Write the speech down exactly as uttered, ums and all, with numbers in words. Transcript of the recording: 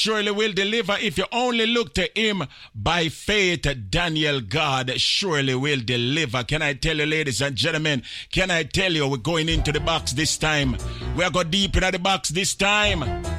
surely will deliver. If you only look to him by faith, Daniel, God surely will deliver. Can I tell you, ladies and gentlemen, can I tell you, we're going into the box this time. We're going deep into the box this time.